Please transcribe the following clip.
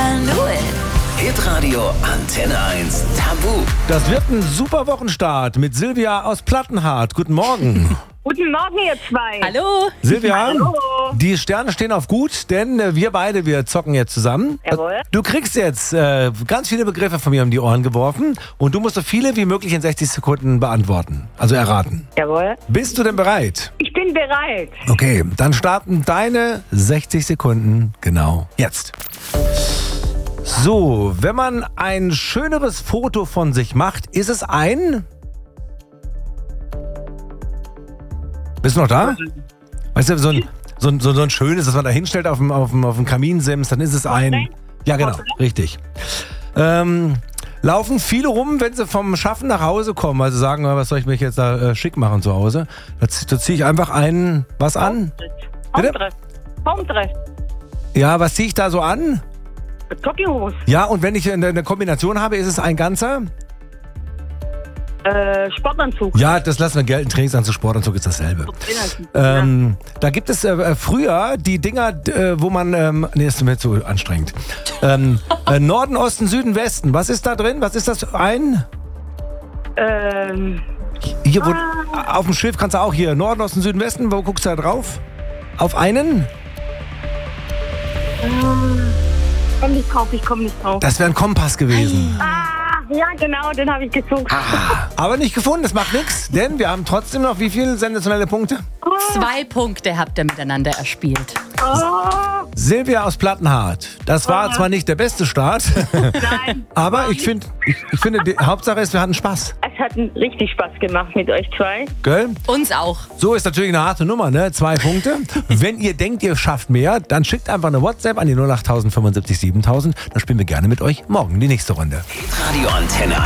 I knew it. Hitradio Antenne 1 Tabu. Das wird ein super Wochenstart mit Silvia aus Plattenhardt. Guten Morgen. Guten Morgen, ihr zwei. Hallo. Silvia, Hallo. die Sterne stehen auf gut, denn wir zocken jetzt zusammen. Jawohl. Du kriegst jetzt ganz viele Begriffe von mir um die Ohren geworfen und du musst so viele wie möglich in 60 Sekunden beantworten, also erraten. Jawohl. Bist du denn bereit? Ich bin bereit. Okay, dann starten deine 60 Sekunden genau jetzt. So, wenn man ein schöneres Foto von sich macht, ist es ein... Bist du noch da? Weißt du, so ein schönes, das man da hinstellt auf dem Kaminsims, dann ist es ein... Ja, genau, richtig. Laufen viele rum, wenn sie vom Schaffen nach Hause kommen, also sagen, was soll ich mich jetzt da schick machen zu Hause? Da ziehe ich einfach was an. Bitte? Homedress. Ja, was ziehe ich da so an? Jogginghose. Ja, und wenn ich eine Kombination habe, ist es ein ganzer? Sportanzug. Ja, das lassen wir gelten. Trainingsanzug, Sportanzug ist dasselbe. Da gibt es früher die Dinger, wo man... nee, ist mir zu anstrengend. Norden, Osten, Süden, Westen. Was ist da drin? Was ist das? Hier, auf dem Schiff kannst du auch hier. Norden, Osten, Süden, Westen. Wo guckst du da drauf? Auf einen? Ich komm nicht drauf. Das wäre ein Kompass gewesen. Ja, genau, den habe ich gesucht. Aber nicht gefunden, das macht nichts. Denn wir haben trotzdem noch wie viele sensationelle Punkte? 2 Punkte habt ihr miteinander erspielt. Silvia aus Plattenhardt. Das war zwar nicht der beste Start, Nein. aber ich finde, die Hauptsache ist, wir hatten Spaß. Es hat richtig Spaß gemacht mit euch zwei. Gell? Uns auch. So ist natürlich eine harte Nummer, ne? 2 Punkte. Wenn ihr denkt, ihr schafft mehr, dann schickt einfach eine WhatsApp an die 08000 75 7000. Dann spielen wir gerne mit euch morgen die nächste Runde. Hitradio Antenne